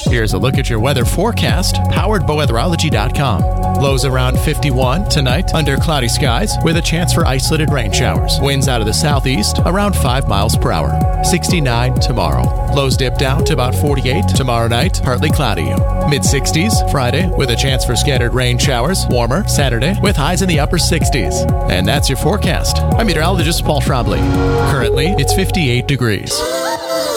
Here's a look at your weather forecast, powered by weatherology.com. Lows around 51 tonight under cloudy skies with a chance for isolated rain showers. Winds out of the southeast around 5 miles per hour. 69 tomorrow. Lows dip down to about 48 tomorrow night, partly cloudy. Mid-60s Friday with a chance for scattered rain showers. Warmer Saturday with highs in the upper 60s. And that's your forecast. I'm meteorologist Paul Trombley. Currently, it's 58 degrees.